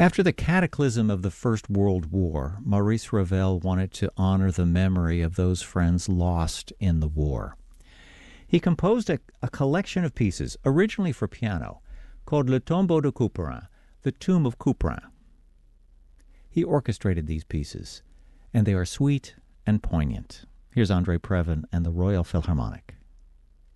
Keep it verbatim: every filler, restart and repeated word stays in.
After the cataclysm of the First World War, Maurice Ravel wanted to honor the memory of those friends lost in the war. He composed a, a collection of pieces, originally for piano, called Le Tombeau de Couperin, the Tomb of Couperin. He orchestrated these pieces, and they are sweet and poignant. Here's Andre Previn and the Royal Philharmonic.